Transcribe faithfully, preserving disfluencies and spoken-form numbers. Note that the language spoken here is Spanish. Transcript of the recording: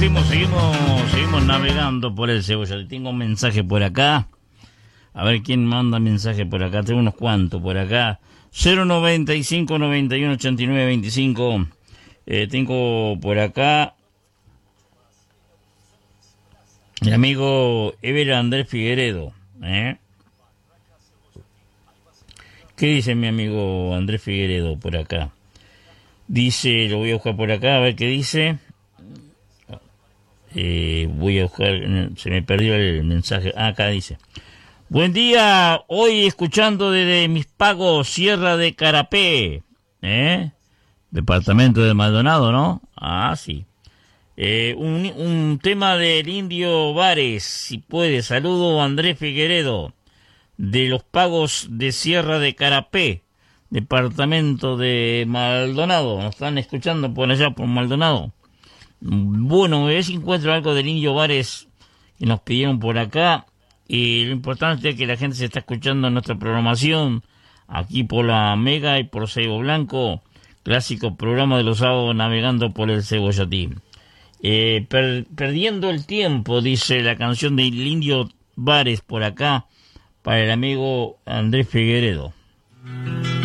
seguimos, seguimos, seguimos navegando por el Cebolla. Tengo un mensaje por acá. A ver quién manda mensaje por acá. Tengo unos cuantos por acá. cero noventa y cinco, noventa y uno, ochenta y nueve, veinticinco. Eh, tengo por acá el amigo Ever Andrés Figueredo. ¿eh? ¿Qué dice mi amigo Andrés Figueredo por acá? Dice, lo voy a buscar por acá, a ver qué dice. Eh, voy a buscar, se me perdió el mensaje. Ah, acá dice. Buen día, hoy escuchando desde Mis Pagos, Sierra de Carapé. ¿Eh? Departamento de Maldonado, ¿no? Ah, sí. Eh, un, un tema del Indio Vares, si puede. Saludo Andrés Figueredo, de Los Pagos de Sierra de Carapé, departamento de Maldonado. Nos están escuchando por allá, por Maldonado. Bueno, a ver si encuentro algo del Indio Vares que nos pidieron por acá. Y lo importante es que la gente se está escuchando en nuestra programación, aquí por la Mega y por Ceibo Blanco, clásico programa de los sábados navegando por el Cebollatín. Eh, per, perdiendo el tiempo, dice la canción del Indio Vares por acá, para el amigo Andrés Figueredo.